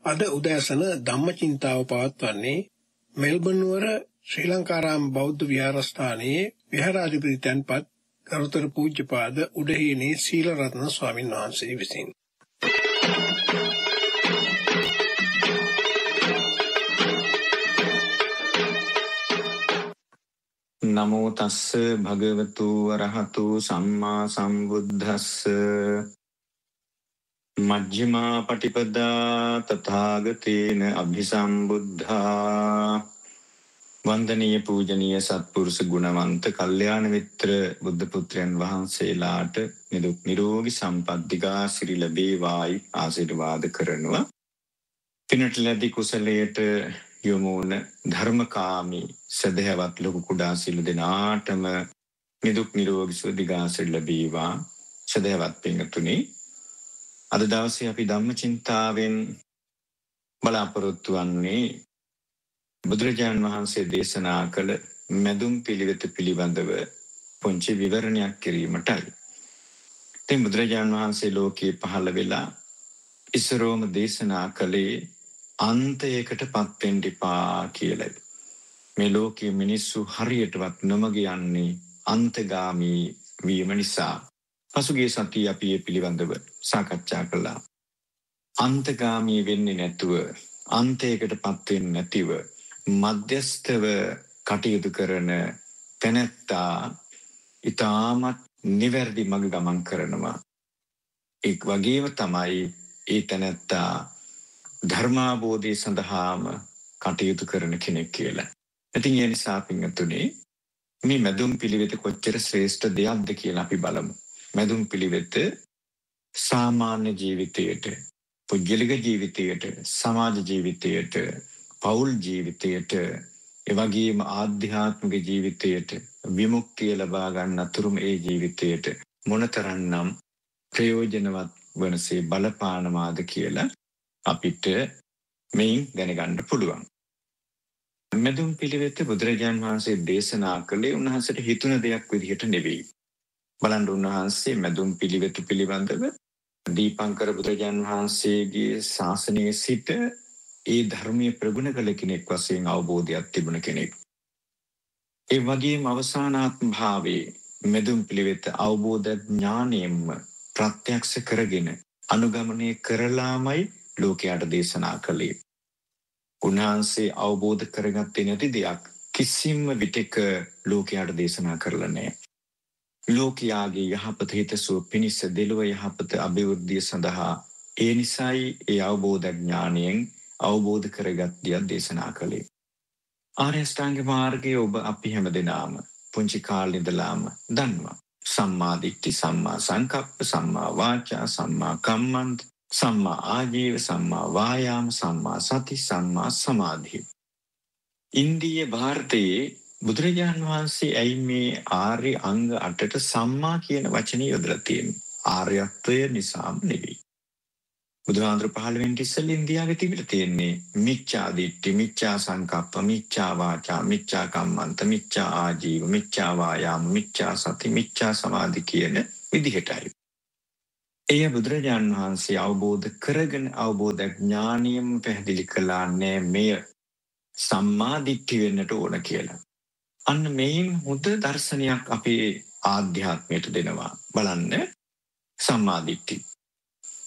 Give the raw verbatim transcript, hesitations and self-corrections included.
අද උදෑසන ධම්මචින්තාව පවත්වන්නේ මෙල්බන් නුවර ශ්‍රී ලංකාරාම බෞද්ධ විහාරස්ථානයේ විහාරාධිපති තැන්පත් ගරුතර පූජ්‍යපාද උඩහේනේ සීලරත්න ස්වාමීන් වහන්සේ විසින්. නමෝ තස්ස භගවතු අරහතු සම්මා සම්බුද්දස්ස මජ්ක්‍ධිමා පටිපදා තථාගතේන අභිසම්බුද්ධා. වන්දනීය පූජනීය සත්පුරුෂ ගුණවන්ත කල්යාණ මිත්‍ර බුද්ධ පුත්‍රයන් වහන්සේලාට නිදුක් නිරෝගී සම්පත්තිගා සිරි ලැබේවායි ආශිර්වාද කරනවා. පිනට ලැබි කුසලයට යොමුන ධර්මකාමී සදහවත් ලොකු කුඩා සියලු දෙනාටම නිදුක් නිරෝගී සුවදිගාසිරි ලැබේවා. සදහවත් පින්තුනි, අද දවසේ අපි ධම්මචින්තාවෙන් බලාපොරොත්තු වන්නේ බුදුරජාණන් වහන්සේ දේශනා කළ මැදුම් පිළිවෙත පිළිබඳව පුංචි විවරණයක් කිරීමටයි. ඉතින් බුදුරජාණන් වහන්සේ ලෝකේ පහළ වෙලා ඉස්සරෝම දේශනා කළේ අන්තයකට පත් වෙන්න එපා කියලා. මේ ලෝකයේ මිනිස්සු හරියටවත් නොමග යන්නේ අන්තගාමී වීම නිසා. පසුගිය සතියේ අපි මේ පිළිබඳව සාකච්ඡා කළා. අන්තගාමී වෙන්නේ නැතුව, අන්තයකට පත් වෙන්නේ නැතිව මධ්‍යස්ථව කටයුතු කරන තැනැත්තා ඊටමත් නිවැරදි මඟ ගමන් කරනවා. එක් වගේම තමයි ඒ තැනැත්තා ධර්මාබෝධය සඳහාම කටයුතු කරන කෙනෙක් කියලා. ඉතින් ඒ නිසා පින්තුනේ මේ මැදුම් පිළිවෙත කොච්චර ශ්‍රේෂ්ඨ දෙයක්ද කියලා අපි බලමු. මැදුම් පිළිවෙත සාමාන්‍ය ජීවිතයට, පුද්ගලික ජීවිතයට, සමාජ ජීවිතයට, පෞල් ජීවිතයට, එවැගේම ආධ්‍යාත්මික ජීවිතයට, විමුක්තිය ලබා ගන්න අතුරුම ඒ ජීවිතයට මොනතරම්නම් ප්‍රයෝජනවත් වනසේ බලපානවාද කියලා අපිට මේන් දැනගන්න පුළුවන්. මැදුම් පිළිවෙත බුදුරජාණන් වහන්සේ දේශනා කළේ උන්වහන්සේට හිතුන දෙයක් විදිහට නෙවෙයි. බලන්න, උන්වහන්සේ මැදුම් පිළිවෙත පිළිබඳව දීපංකර බුදුරජාණන් වහන්සේගේ ශාසනයේ සිට ඒ ධර්මයේ ප්‍රගුණ කළ කෙනෙක් වශයෙන් අවබෝධයක් තිබුණ කෙනෙක්. ඒ වගේම අවසානාත්ම භාවයේ මැදුම් පිළිවෙත අවබෝධ ඥාණයෙන්ම ප්‍රත්‍යක්ෂ කරගෙන අනුගමනය කරලාමයි ලෝකයට දේශනා කළේ. උන්වහන්සේ අවබෝධ කරගත්තේ නැති දෙයක් කිසිම විටක ලෝකයට දේශනා කරලා නැහැ. ලෝකයාගේ යහපත හිතසුව පිණිස, දෙලොව යහපත අභිවෘද්ධිය සඳහා ඒ නිසායි ඒ අවබෝධ ඥාණයෙන් අවබෝධ කරගත් දෙයක් දේශනා කළේ. ආර්ය අෂ්ටාංග මාර්ගය ඔබ අපි හැමදෙනාම පුංචි කාලේ ඉඳලාම දන්නවා. සම්මා දිට්ඨි, සම්මා සංකප්ප, සම්මා වාචා, සම්මා කම්මන්ත, සම්මා ආජීව, සම්මා වායාම, සම්මා සති, සම්මා සමාධි. ඉන්දීය ಭಾರತයේ බුදුරජාණන් වහන්සේ ඇයි මේ ආර්ය අංග අටට සම්මා කියන වචනේ යොදලා තියෙන්නේ? ආර්යත්වය නිසාම නෙවෙයි. බුදුහාඳුර පහළ වෙන්න ඉස්සෙල්ලා ඉන්දියාවේ තිබිලා තියෙන්නේ මිච්ඡා දිට්ඨි, මිච්ඡා සංකප්ප, මිච්ඡා වාචා, මිච්ඡා කම්මන්ත, මිච්ඡා ආජීව, මිච්ඡා වායාම, මිච්ඡා සති, මිච්ඡා සමාධි කියන විදිහටයි. එය බුදුරජාණන් වහන්සේ අවබෝධ කරගෙන අවබෝධ ඥානියම පැහැදිලි කළා නෑ මෙය සම්මා දිට්ඨිය වෙන්නට ඕන කියලා. අන්න මේන් හොඳ දර්ශනයක් අපේ ආධ්‍යාත්මයට දෙනවා. බලන්න, සම්මා දිට්ඨි.